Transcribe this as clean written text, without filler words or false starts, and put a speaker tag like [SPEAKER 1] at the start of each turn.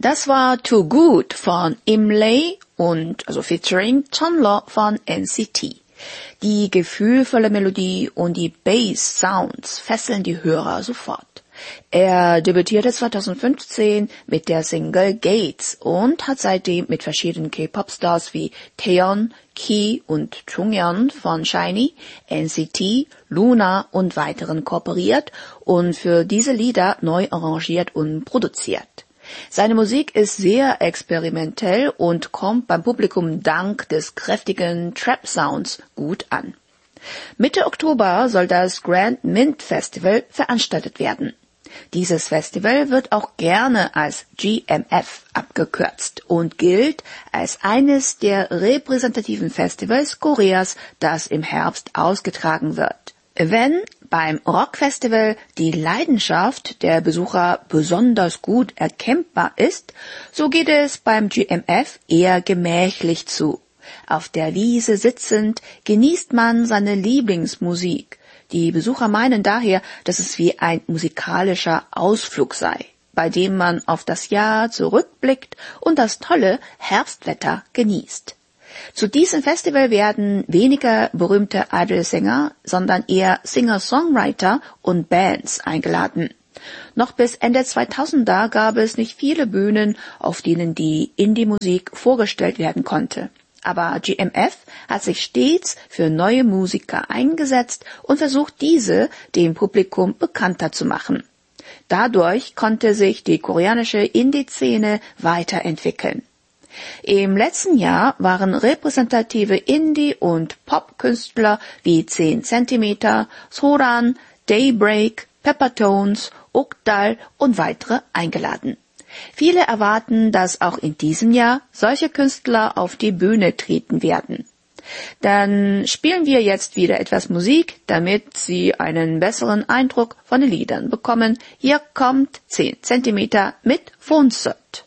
[SPEAKER 1] Das war Too Good von Imlay und also featuring Tonlo von NCT. Die gefühlvolle Melodie und die Bass-Sounds fesseln die Hörer sofort. Er debütierte 2015 mit der Single Gates und hat seitdem mit verschiedenen K-Pop-Stars wie Taeyeon, Key und Jonghyun von SHINee, NCT, Luna und weiteren kooperiert und für diese Lieder neu arrangiert und produziert. Seine Musik ist sehr experimentell und kommt beim Publikum dank des kräftigen Trap-Sounds gut an. Mitte Oktober soll das Grand Mint Festival veranstaltet werden. Dieses Festival wird auch gerne als GMF abgekürzt und gilt als eines der repräsentativen Festivals Koreas, das im Herbst ausgetragen wird. Wenn beim Rockfestival die Leidenschaft der Besucher besonders gut erkennbar ist, so geht es beim GMF eher gemächlich zu. Auf der Wiese sitzend genießt man seine Lieblingsmusik. Die Besucher meinen daher, dass es wie ein musikalischer Ausflug sei, bei dem man auf das Jahr zurückblickt und das tolle Herbstwetter genießt. Zu diesem Festival werden weniger berühmte Idol-Sänger, sondern eher Singer-Songwriter und Bands eingeladen. Noch bis Ende 2000er gab es nicht viele Bühnen, auf denen die Indie-Musik vorgestellt werden konnte. Aber GMF hat sich stets für neue Musiker eingesetzt und versucht, diese dem Publikum bekannter zu machen. Dadurch konnte sich die koreanische Indie-Szene weiterentwickeln. Im letzten Jahr waren repräsentative Indie- und Pop-Künstler wie 10 cm, Soran, Daybreak, Peppertones, Ukdal und weitere eingeladen. Viele erwarten, dass auch in diesem Jahr solche Künstler auf die Bühne treten werden. Dann spielen wir jetzt wieder etwas Musik, damit Sie einen besseren Eindruck von den Liedern bekommen. Hier kommt 10 cm mit Phonsut.